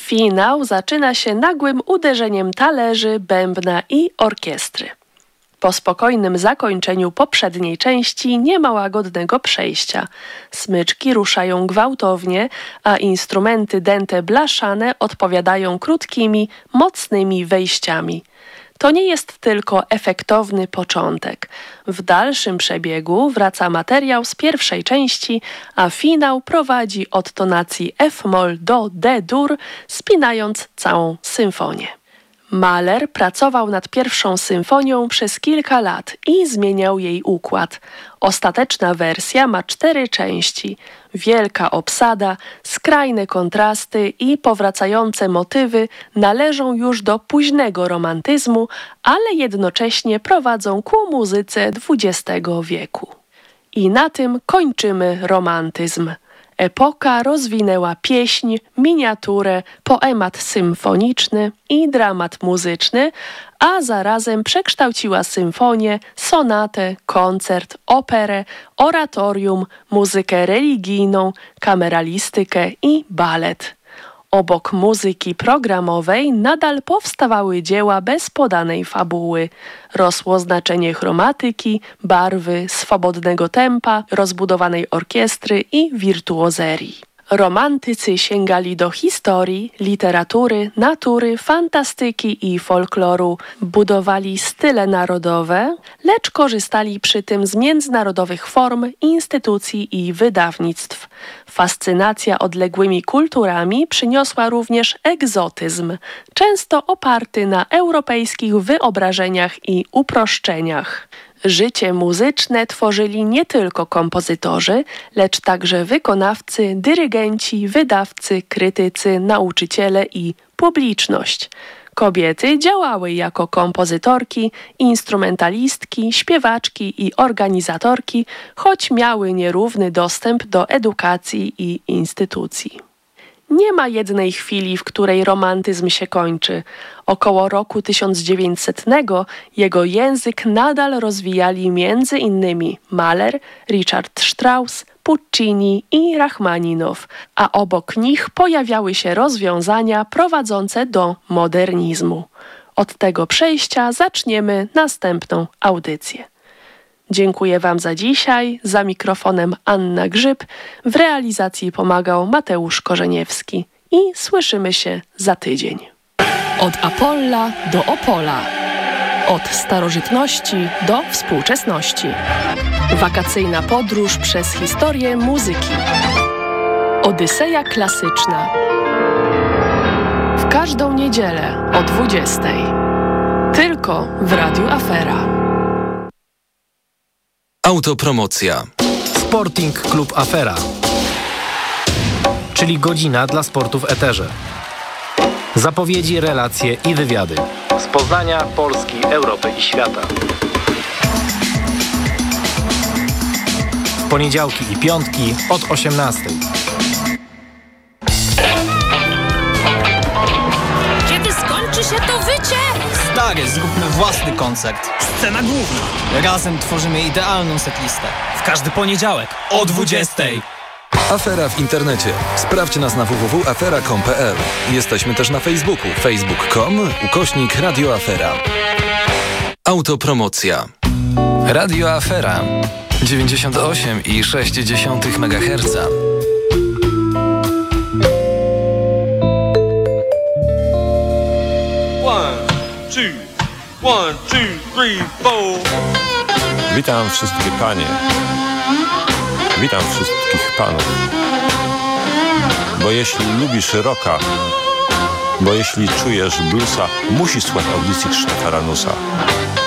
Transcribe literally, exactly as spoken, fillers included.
Finał zaczyna się nagłym uderzeniem talerzy, bębna i orkiestry. Po spokojnym zakończeniu poprzedniej części nie ma łagodnego przejścia. Smyczki ruszają gwałtownie, a instrumenty dęte blaszane odpowiadają krótkimi, mocnymi wejściami. To nie jest tylko efektowny początek. W dalszym przebiegu wraca materiał z pierwszej części, a finał prowadzi od tonacji F-moll do D-dur, spinając całą symfonię. Mahler pracował nad pierwszą symfonią przez kilka lat i zmieniał jej układ. Ostateczna wersja ma cztery części. Wielka obsada, skrajne kontrasty i powracające motywy należą już do późnego romantyzmu, ale jednocześnie prowadzą ku muzyce dwudziestego wieku. I na tym kończymy romantyzm. Epoka rozwinęła pieśń, miniaturę, poemat symfoniczny i dramat muzyczny, a zarazem przekształciła symfonię, sonatę, koncert, operę, oratorium, muzykę religijną, kameralistykę i balet. Obok muzyki programowej nadal powstawały dzieła bez podanej fabuły. Rosło znaczenie chromatyki, barwy, swobodnego tempa, rozbudowanej orkiestry i wirtuozerii. Romantycy sięgali do historii, literatury, natury, fantastyki i folkloru. Budowali style narodowe, lecz korzystali przy tym z międzynarodowych form, instytucji i wydawnictw. Fascynacja odległymi kulturami przyniosła również egzotyzm, często oparty na europejskich wyobrażeniach i uproszczeniach. Życie muzyczne tworzyli nie tylko kompozytorzy, lecz także wykonawcy, dyrygenci, wydawcy, krytycy, nauczyciele i publiczność. Kobiety działały jako kompozytorki, instrumentalistki, śpiewaczki i organizatorki, choć miały nierówny dostęp do edukacji i instytucji. Nie ma jednej chwili, w której romantyzm się kończy. Około roku tysiąc dziewięćsetnego jego język nadal rozwijali między innymi Mahler, Richard Strauss, Puccini i Rachmaninow, a obok nich pojawiały się rozwiązania prowadzące do modernizmu. Od tego przejścia zaczniemy następną audycję. Dziękuję Wam za dzisiaj. Za mikrofonem Anna Grzyb. W realizacji pomagał Mateusz Korzeniewski. I słyszymy się za tydzień. Od Apolla do Opola. Od starożytności do współczesności. Wakacyjna podróż przez historię muzyki. Odyseja klasyczna. W każdą niedzielę o dwudziestej. Tylko w Radiu Afera. Autopromocja. Sporting Klub Afera, czyli godzina dla sportu w eterze. Zapowiedzi, relacje i wywiady z Poznania, Polski, Europy i świata. W poniedziałki i piątki od osiemnastej. Kiedy skończy się to wycie? Stary, zróbmy własny koncert. Scena główna. Razem tworzymy idealną setlistę. W każdy poniedziałek o dwudziestej. Afera w internecie. Sprawdź nas na w w w kropka afera kropka com kropka p l. Jesteśmy też na Facebooku. facebook kropka com ukośnik Radio Afera. Autopromocja. Radio Afera. dziewięćdziesiąt osiem i sześć dziesiątych megaherca. One, two, three, four. Witam wszystkie panie. Witam wszystkich panów. Bo jeśli lubisz rocka, bo jeśli czujesz bluesa, musisz słuchać audycji Krzysztofa Ranusa.